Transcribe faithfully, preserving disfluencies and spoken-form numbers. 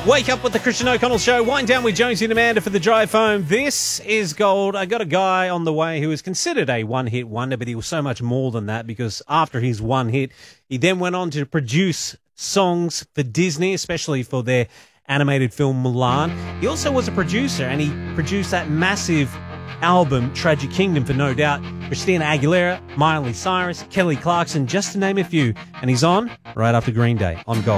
Wake up with the Christian O'Connell Show. Wind down with Jonesy and Amanda for the drive home. This is gold. I got a guy on the way who was considered a one-hit wonder, but he was so much more than that because after his one hit, he then went on to produce songs for Disney, especially for their animated film Mulan. He also was a producer, and he produced that massive album, Tragic Kingdom, for No Doubt, Christina Aguilera, Miley Cyrus, Kelly Clarkson, just to name a few. And he's on right after Green Day on Gold.